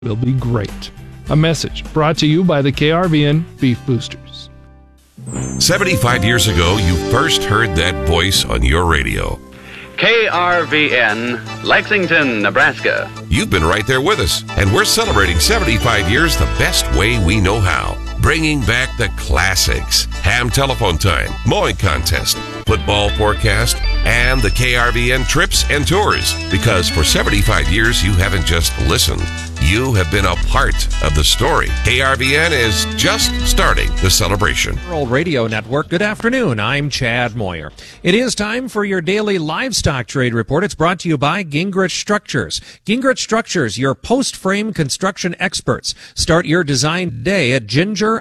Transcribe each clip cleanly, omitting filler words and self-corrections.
will be great. A message brought to you by the KRVN Beef Boosters. 75 years ago, you first heard that voice on your radio. KRVN, Lexington, Nebraska. You've been right there with us, and we're celebrating 75 years the best way we know how. Bringing back the classics. Ham telephone time, mowing contest, football forecast, and the KRVN trips and tours. Because for 75 years, you haven't just listened. You have been a part of the story. KRVN is just starting the celebration. World Radio Network. Good afternoon. I'm Chad Moyer. It is time for your daily livestock trade report. It's brought to you by Gingrich Structures. Gingrich Structures, your post-frame construction experts. Start your design today at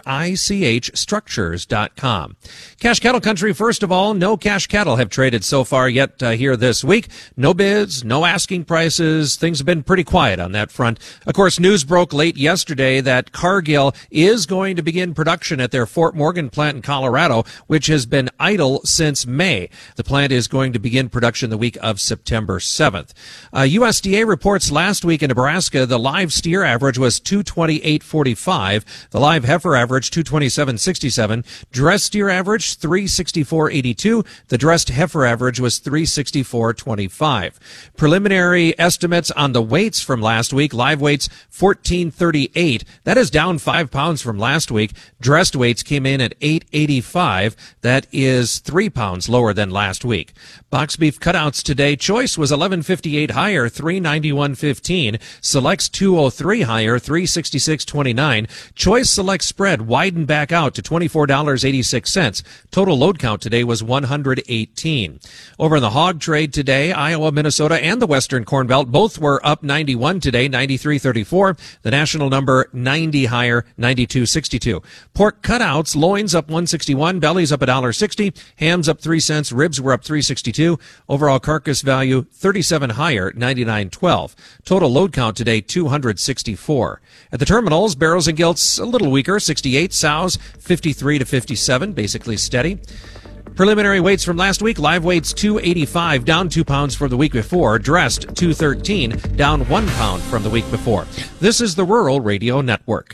gingerichstructures.com. Cash cattle country, first of all, no cash cattle have traded so far yet here this week. No bids, no asking prices. Things have been pretty quiet on that front. Of course, news broke late yesterday that Cargill is going to begin production at their Fort Morgan plant in Colorado, which has been idle since May. The plant is going to begin production the week of September 7th. USDA reports last week in Nebraska, the live steer average was 228.45. The live heifer average 227.67. Dressed steer average 364.82. The dressed heifer average was 364.25. Preliminary estimates on the weights from last week. Live weights 1438. That is down 5 pounds from last week. Dressed weights came in at 885. That is 3 pounds lower than last week. Box beef cutouts today. Choice was 1158 higher, 391.15. Selects 203 higher, 366.29. Choice Select spread widened back out to $24.86. Total load count today was 118. Over in the hog trade today, Iowa, Minnesota, and the Western Corn Belt both were up 91 today, 93.34. The national number 90 higher, 92.62. Pork cutouts, loins up 161, bellies up $1.60, hams up 3 cents, ribs were up 3.62. Overall carcass value 37 higher, 99.12. Total load count today 264. At the terminals, barrels and gilts a little weaker, 68, sows 53 to 57, basically steady. Preliminary weights from last week, live weights 285, down 2 pounds from the week before. Dressed 213, down 1 pound from the week before. This is the Rural Radio Network.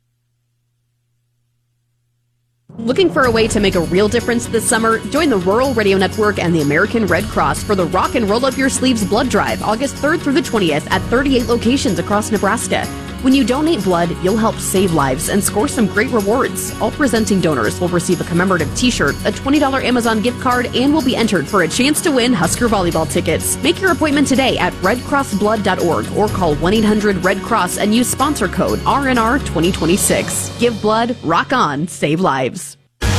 Looking for a way to make a real difference this summer? Join the Rural Radio Network and the American Red Cross for the Rock and Roll Up Your Sleeves Blood Drive, August 3rd through the 20th at 38 locations across Nebraska. When you donate blood, you'll help save lives and score some great rewards. All presenting donors will receive a commemorative t-shirt, a $20 Amazon gift card, and will be entered for a chance to win Husker volleyball tickets. Make your appointment today at redcrossblood.org or call 1-800-RED-CROSS and use sponsor code RNR 2026. Give blood, rock on, save lives.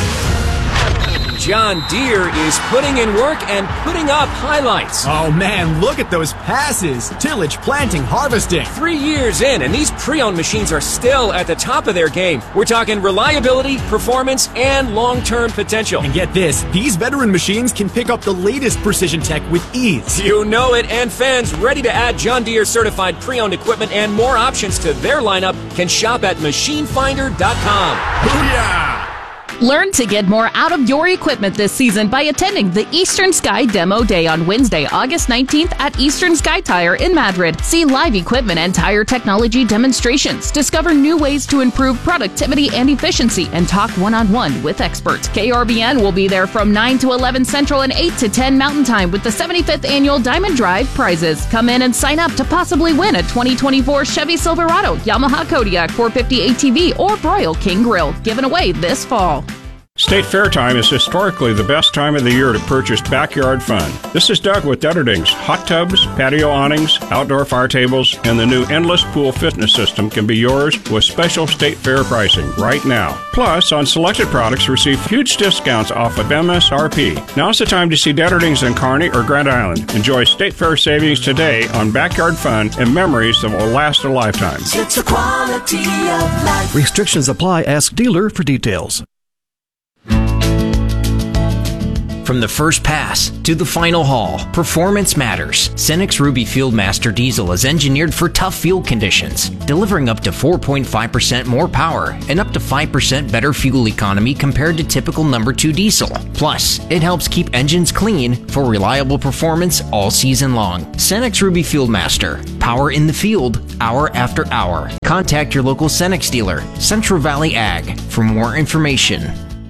John Deere is putting in work and putting up highlights. Oh man, look at those passes. Tillage, planting, harvesting. 3 years in, and these pre-owned machines are still at the top of their game. We're talking reliability, performance, and long-term potential. And get this, these veteran machines can pick up the latest precision tech with ease. You know it, and fans ready to add John Deere certified pre-owned equipment and more options to their lineup can shop at machinefinder.com. Booyah! Learn to get more out of your equipment this season by attending the Eastern Sky Demo Day on Wednesday, August 19th at Eastern Sky Tire in Madrid. See live equipment and tire technology demonstrations. Discover new ways to improve productivity and efficiency and talk one-on-one with experts. KRBN will be there from 9 to 11 Central and 8 to 10 Mountain Time with the 75th Annual Diamond Drive prizes. Come in and sign up to possibly win a 2024 Chevy Silverado, Yamaha Kodiak 450 ATV, or Broil King Grill, given away this fall. State Fair time is historically the best time of the year to purchase backyard fun. This is Doug with Detterdings. Hot tubs, patio awnings, outdoor fire tables, and the new Endless Pool Fitness System can be yours with special State Fair pricing right now. Plus, on selected products, receive huge discounts off of MSRP. Now's the time to see Detterdings in Kearney or Grand Island. Enjoy State Fair savings today on backyard fun and memories that will last a lifetime. It's a quality of life. Restrictions apply. Ask dealer for details. From the first pass to the final haul, performance matters. Cenex Ruby Fieldmaster Diesel is engineered for tough field conditions, delivering up to 4.5% more power and up to 5% better fuel economy compared to typical number 2 diesel. Plus, it helps keep engines clean for reliable performance all season long. Cenex Ruby Fieldmaster. Power in the field, hour after hour. Contact your local Cenex dealer, Central Valley Ag, for more information.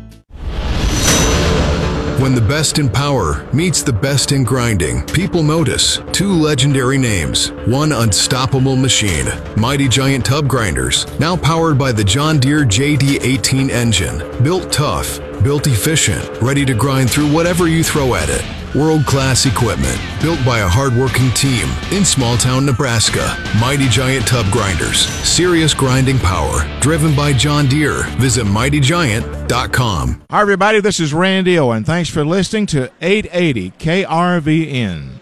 When the best in power meets the best in grinding, people notice two legendary names, one unstoppable machine, Mighty Giant Tub Grinders, now powered by the John Deere JD18 engine. Built tough, built efficient, ready to grind through whatever you throw at it. World-class equipment, built by a hard-working team in small-town Nebraska. Mighty Giant Tub Grinders. Serious grinding power. Driven by John Deere. Visit mightygiant.com. Hi, everybody. This is Randy Owen. Thanks for listening to 880 KRVN.